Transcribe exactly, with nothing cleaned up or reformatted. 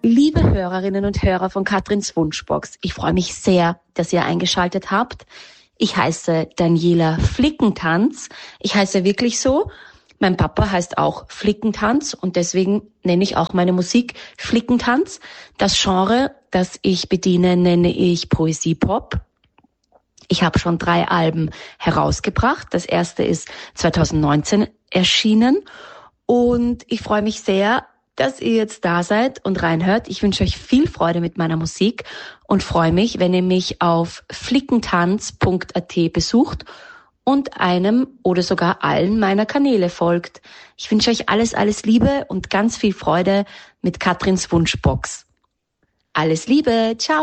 Liebe Hörerinnen und Hörer von Katrins Wunschbox, ich freue mich sehr, dass ihr eingeschaltet habt. Ich heiße Daniela Flickentanz. Ich heiße wirklich so. Mein Papa heißt auch Flickentanz und deswegen nenne ich auch meine Musik Flickentanz. Das Genre, das ich bediene, nenne ich Poesiepop. Ich habe schon drei Alben herausgebracht. Das erste ist zwanzig neunzehn erschienen und ich freue mich sehr, dass ihr jetzt da seid und reinhört. Ich wünsche euch viel Freude mit meiner Musik und freue mich, wenn ihr mich auf flickentanz punkt a t besucht und einem oder sogar allen meiner Kanäle folgt. Ich wünsche euch alles, alles Liebe und ganz viel Freude mit Katrins Wunschbox. Alles Liebe, ciao!